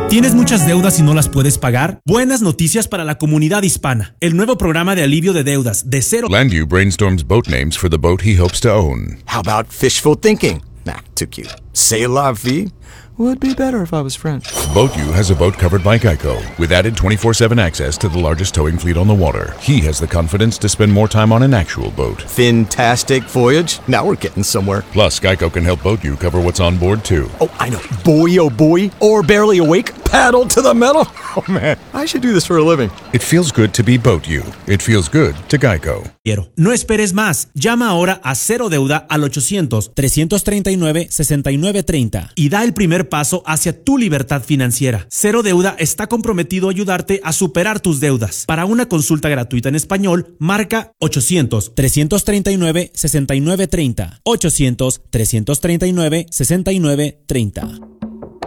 ¿Tienes muchas deudas y no las puedes pagar? Buenas noticias para la comunidad hispana. El nuevo programa de alivio de deudas de cero. Landview brainstorms boat names for the boat he hopes to own. How about fishful thinking? Nah, too cute. C'est la vie would be better if I was French. BoatU has a boat covered by Geico, with added 24/7 access to the largest towing fleet on the water. He has the confidence to spend more time on an actual boat. Fantastic voyage. Now we're getting somewhere. Plus, Geico can help BoatU cover what's on board, too. Oh, I know. Boy, oh boy. Or barely awake. Paddle to the metal. Oh, man. I should do this for a living. It feels good to be BoatU. It feels good to Geico. No esperes más. Llama ahora a Cero Deuda al 800-339-6930 y da el primer paso hacia tu libertad financiera. Cero Deuda está comprometido a ayudarte a superar tus deudas. Para una consulta gratuita en español, marca 800-339-6930. 800-339-6930.